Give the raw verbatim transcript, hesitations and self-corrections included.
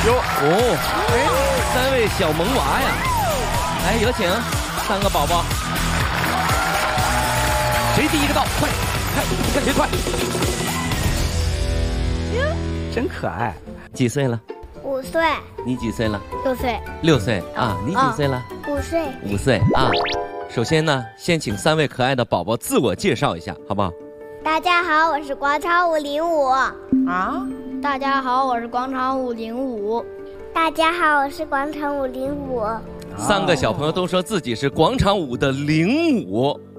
有哦，哎，三位小萌娃呀，来有请三个宝宝。谁第一个到？快，看看谁快！真可爱。几岁了？ 五岁。 你几岁了？ 六岁。 六岁啊，你几岁了？ 五岁。 五岁啊。首先呢，先请三位可爱的宝宝自我介绍一下，好不好？ 大家好，我是广场舞零五。 啊！ 大家好，我是广场舞零五。 大家好，我是广场舞零五。 三个小朋友都说自己是广场舞的零五。